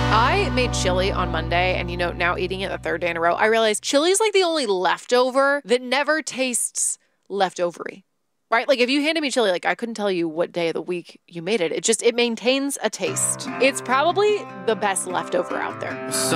I made chili on Monday, and now eating it the third day in a row, I realized chili's like the only leftover that never tastes leftovery, right? Like if you handed me chili, like I couldn't tell you what day of the week you made it. It maintains a taste. It's probably the best leftover out there.